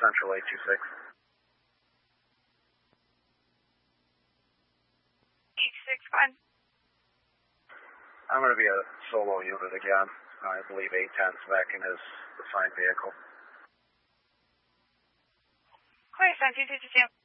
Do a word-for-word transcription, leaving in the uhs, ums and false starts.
Central eight two six. eight two six, fine. I'm going to be a solo unit again. I believe eight ten's back in his assigned vehicle. Clear, Sun two two two.